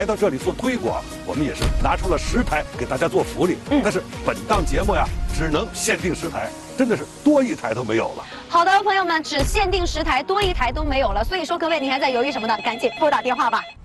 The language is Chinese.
来到这里做推广，我们也是拿出了10台给大家做福利。但是本档节目呀，只能限定10台，真的是多1台都没有了。 好的，朋友们，只限定10台，多1台都没有了。所以说，各位，你还在犹豫什么呢？赶紧拨打电话吧。